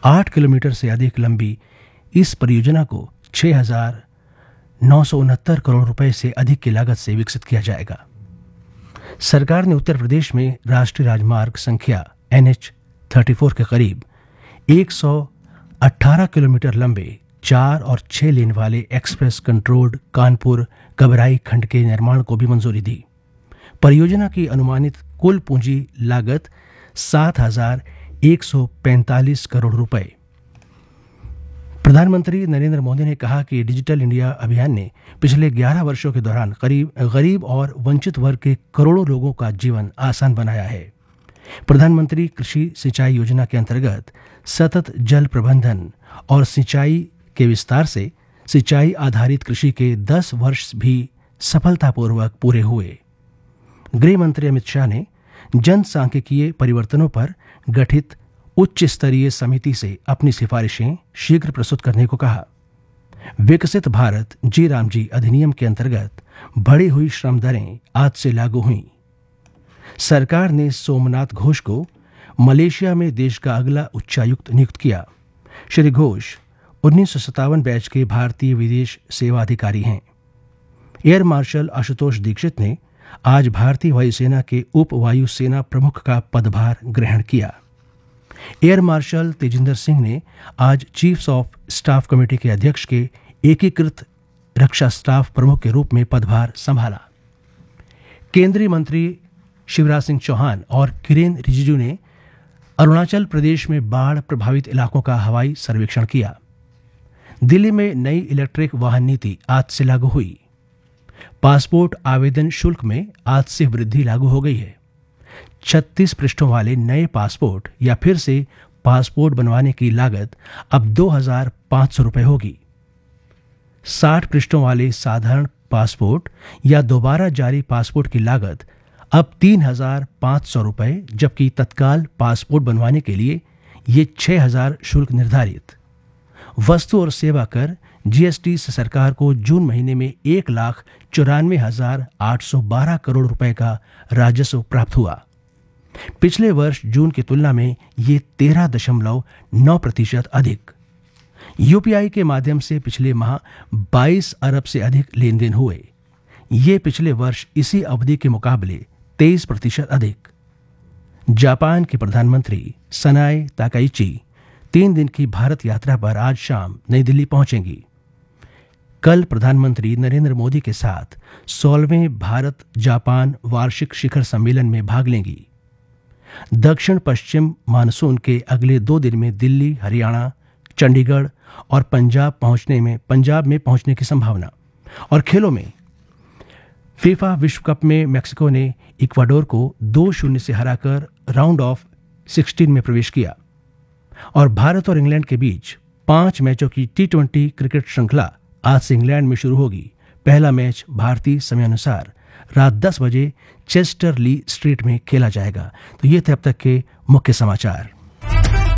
8 kilometre से अधिक लंबी इस परियोजना को 6,969 करोड़ रुपए से अधिक की लागत से विकसित किया जाएगा। सरकार ने उत्तर प्रदेश में राष्ट्रीय राजमार्ग संख्या NH-34 के करीब 118 किलोमीटर लंबे 4 और 6 लेन वाले एक्सप्रेस कंट्रोल्ड कानपुर कबराई खंड के निर्माण को भी मंजूरी दी। परियोजना की अनुमानित कुल पूंजी लागत 7,145 करोड़ रुपए। प्रधानमंत्री नरेंद्र मोदी ने कहा कि डिजिटल इंडिया अभियान ने पिछले 11 वर्षों के दौरान गरीब और वंचित वर्ग के करोड़ों लोगों का जीवन आसान बनाया है। प्रधानमंत्री कृषि सिंचाई योजना के अंतर्गत सतत जल प्रबंधन और सिंचाई के विस्तार से सिंचाई आधारित कृषि के 10 वर्ष भी सफलतापूर्वक पूरे हुए। गृह मंत्री अमित शाह ने जनसांख्यिकीय परिवर्तनों पर गठित उच्च स्तरीय समिति से अपनी सिफारिशें शीघ्र प्रस्तुत करने को कहा। विकसित भारत जी राम जी अधिनियम के अंतर्गत बढ़ी हुई श्रम दरें आज से लागू हुई। सरकार ने सोमनाथ घोष को मलेशिया में देश का अगला उच्चायुक्त नियुक्त किया। श्री घोष 1957 बैच के भारतीय विदेश सेवा अधिकारी हैं। एयर मार्शल आशुतोष दीक्षित ने आज भारतीय वायुसेना के उप वायुसेना प्रमुख का पदभार ग्रहण किया। एयर मार्शल तेजिंदर सिंह ने आज चीफ्स ऑफ स्टाफ कमेटी के अध्यक्ष के एकीकृत रक्षा स्टाफ प्रमुख के रूप में पदभार संभाला। केंद्रीय मंत्री शिवराज सिंह चौहान और किरेन रिजिजू ने अरुणाचल प्रदेश में बाढ़ प्रभावित इलाकों का हवाई सर्वेक्षण किया। दिल्ली में नई इलेक्ट्रिक वाहन नीति आज से लागू हुई। पासपोर्ट आवेदन शुल्क में आज से वृद्धि लागू हो गई है। 36 पृष्ठों वाले नए पासपोर्ट या फिर से पासपोर्ट बनवाने की लागत अब 2,500 रुपये होगी। 60 पृष्ठों वाले साधारण पासपोर्ट या दोबारा जारी पासपोर्ट की लागत अब 3,500 रुपये, जबकि तत्काल पासपोर्ट बनवाने के लिए ये 6,000 शुल्क निर्धारित। वस्तु और सेवा कर जीएसटी से सरकार को जून महीने में 1,94,812 करोड़ रुपए का राजस्व प्राप्त हुआ। पिछले वर्ष जून की तुलना में ये 13.9% अधिक। यूपीआई के माध्यम से पिछले माह 22 अरब से अधिक लेन देन हुए। ये पिछले वर्ष इसी अवधि के मुकाबले 23% अधिक। जापान के प्रधानमंत्री सनाए ताकाइची 3 दिन की भारत यात्रा पर आज शाम नई दिल्ली पहुंचेंगी। कल प्रधानमंत्री नरेंद्र मोदी के साथ 16वें भारत जापान वार्षिक शिखर सम्मेलन में भाग लेंगी। दक्षिण पश्चिम मानसून के अगले 2 दिन में दिल्ली, हरियाणा, चंडीगढ़ और पंजाब में पहुंचने की संभावना। और खेलों में फीफा विश्व कप में मेक्सिको ने इक्वाडोर को 2-0 से हराकर राउंड ऑफ 16 में प्रवेश किया। और भारत और इंग्लैंड के बीच 5 मैचों की T20 क्रिकेट श्रृंखला आज से इंग्लैंड में शुरू होगी। पहला मैच भारतीय समयानुसार रात 10 बजे चेस्टर ली स्ट्रीट में खेला जाएगा। तो ये थे अब तक के मुख्य समाचार।